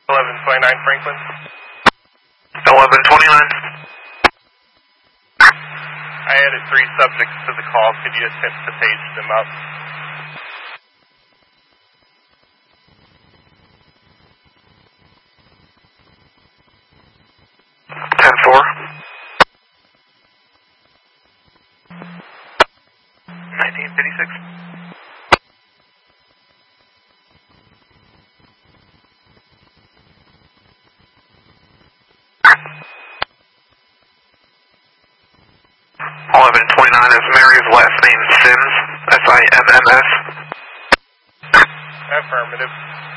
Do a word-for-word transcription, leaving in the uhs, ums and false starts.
eleven twenty-nine Franklin. eleven twenty-nine. I added three subjects to the call. Could you attempt to page them up? ten four. nineteen fifty-six. eleven twenty-nine is Mary's last name, Sims, S I M M S. Affirmative.